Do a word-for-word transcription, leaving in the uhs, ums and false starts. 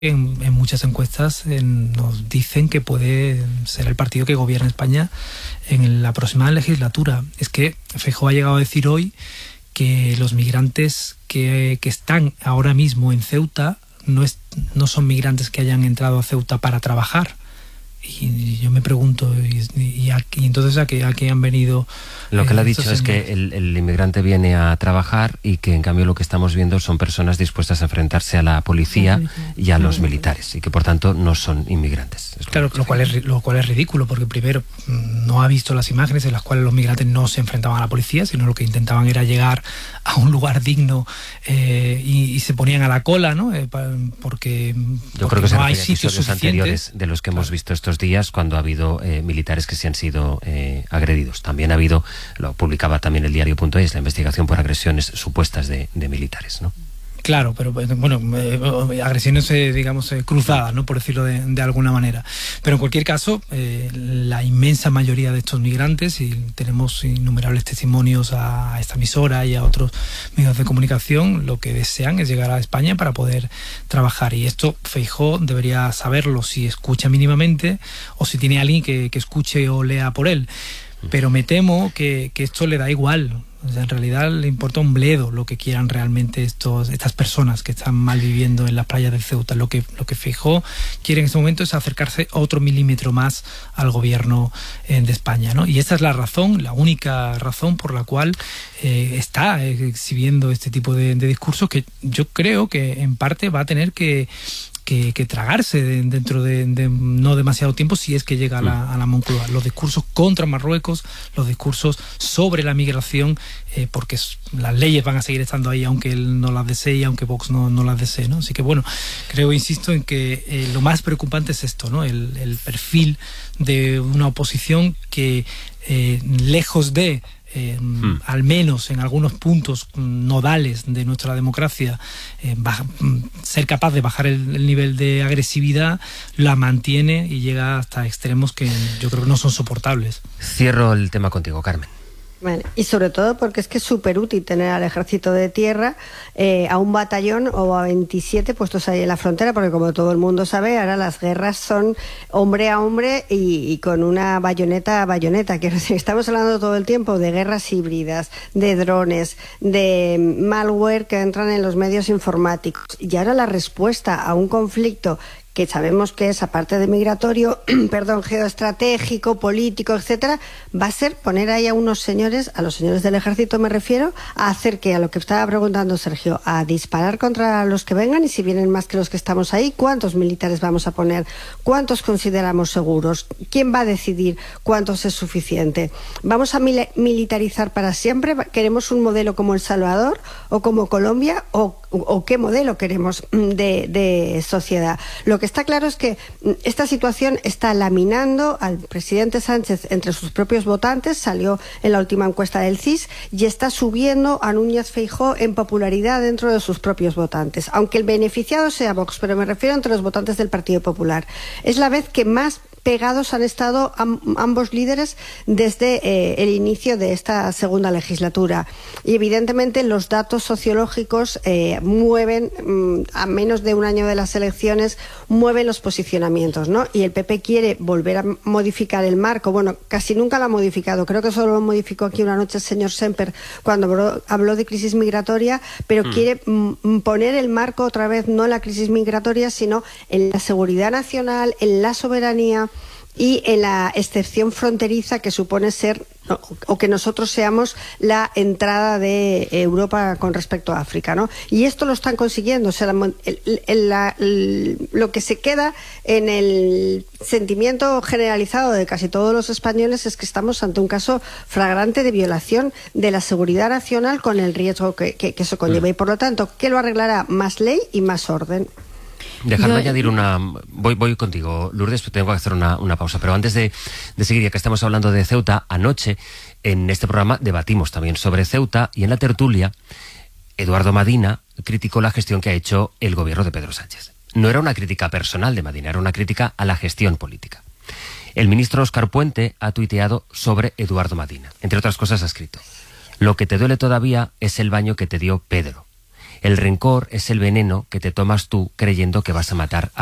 En, en muchas encuestas eh, nos dicen que puede ser el partido que gobierne España en la próxima legislatura. Es que Feijóo ha llegado a decir hoy que los migrantes que, que están ahora mismo en Ceuta no, es, no son migrantes que hayan entrado a Ceuta para trabajar. Y yo me pregunto, ¿y, y, aquí, entonces a qué, a qué han venido? Lo que eh, le ha dicho es que el, el inmigrante viene a trabajar y que en cambio lo que estamos viendo son personas dispuestas a enfrentarse a la policía y a los militares y que por tanto no son inmigrantes. Es claro, lo cual, es, lo cual es ridículo porque primero no ha visto las imágenes en las cuales los migrantes no se enfrentaban a la policía, sino lo que intentaban era llegar a un lugar digno eh, y, y se ponían a la cola, ¿no? Eh, porque, yo porque creo que no hay se sitios suficientes anteriores de los que hemos claro. visto estos días cuando ha habido eh, militares que se han sido eh, agredidos. También ha habido, lo publicaba también el diario punto es, la investigación por agresiones supuestas de, de militares, ¿no? Claro, pero bueno, eh, agresiones, eh, digamos, eh, cruzadas, ¿no? Por decirlo de, de alguna manera. Pero en cualquier caso, eh, la inmensa mayoría de estos migrantes, y tenemos innumerables testimonios a esta emisora y a otros medios de comunicación, lo que desean es llegar a España para poder trabajar. Y esto Feijóo debería saberlo si escucha mínimamente o si tiene alguien que, que escuche o lea por él. Pero me temo que, que esto le da igual. O sea, en realidad le importa un bledo lo que quieran realmente estos, estas personas que están mal viviendo en las playas de Ceuta. Lo que, lo que Feijóo quiere en este momento es acercarse otro milímetro más al gobierno eh, de España, ¿no? Y esa es la razón, la única razón por la cual eh, está exhibiendo este tipo de, de discursos que yo creo que en parte va a tener que Que, que tragarse de, dentro de, de no demasiado tiempo si es que llega a la, a la Moncloa. Los discursos contra Marruecos, los discursos sobre la migración, eh, porque las leyes van a seguir estando ahí aunque él no las desee y aunque Vox no, no las desee, ¿no? Así que bueno, creo, insisto, en que eh, lo más preocupante es esto, ¿no? El, el perfil de una oposición que eh, lejos de Eh, hmm. al menos en algunos puntos nodales de nuestra democracia, eh, baja, ser capaz de bajar el, el nivel de agresividad, la mantiene y llega hasta extremos que yo creo que no son soportables. Cierro el tema contigo, Carmen. Bueno, y sobre todo porque es que es súper útil tener al ejército de tierra eh, a un batallón o a veintisiete puestos ahí en la frontera, porque como todo el mundo sabe, ahora las guerras son hombre a hombre y, y con una bayoneta a bayoneta. Que estamos hablando todo el tiempo de guerras híbridas, de drones, de malware que entran en los medios informáticos. Y ahora la respuesta a un conflicto que sabemos que es, aparte de migratorio, perdón, geoestratégico, político, etcétera, va a ser poner ahí a unos señores, a los señores del ejército me refiero, a hacer que, a lo que estaba preguntando Sergio, a disparar contra los que vengan, y si vienen más que los que estamos ahí, ¿cuántos militares vamos a poner? ¿Cuántos consideramos seguros? ¿Quién va a decidir cuántos es suficiente? ¿Vamos a mil militarizar para siempre? ¿Queremos un modelo como El Salvador o como Colombia? ¿O, o qué modelo queremos de, de sociedad? Lo que está claro es que esta situación está laminando al presidente Sánchez entre sus propios votantes, salió en la última encuesta del C I S, y está subiendo a Núñez Feijóo en popularidad dentro de sus propios votantes, aunque el beneficiado sea Vox, pero me refiero entre los votantes del Partido Popular. Es la vez que más pegados han estado am, ambos líderes desde eh, el inicio de esta segunda legislatura, y evidentemente los datos sociológicos eh, mueven, mm, a menos de un año de las elecciones, mueven los posicionamientos, ¿no? Y el P P quiere volver a modificar el marco. Bueno, casi nunca lo ha modificado, creo que solo lo modificó aquí una noche el señor Semper cuando habló, habló de crisis migratoria, pero mm. quiere mm, poner el marco otra vez no en la crisis migratoria, sino en la seguridad nacional, en la soberanía y en la excepción fronteriza que supone ser, o, o que nosotros seamos la entrada de Europa con respecto a África, ¿no? Y esto lo están consiguiendo. O sea, la, el, el, la, el, lo que se queda en el sentimiento generalizado de casi todos los españoles es que estamos ante un caso flagrante de violación de la seguridad nacional con el riesgo que, que, que eso conlleva. Y por lo tanto, ¿qué lo arreglará? Más ley y más orden. Dejadme Yo... añadir una... Voy, voy contigo, Lourdes, tengo que hacer una, una pausa. Pero antes de, de seguir, ya que estamos hablando de Ceuta, anoche en este programa debatimos también sobre Ceuta, y en la tertulia Eduardo Madina criticó la gestión que ha hecho el gobierno de Pedro Sánchez. No era una crítica personal de Madina, era una crítica a la gestión política. El ministro Óscar Puente ha tuiteado sobre Eduardo Madina. Entre otras cosas ha escrito: lo que te duele todavía es el baño que te dio Pedro. El rencor es el veneno que te tomas tú creyendo que vas a matar a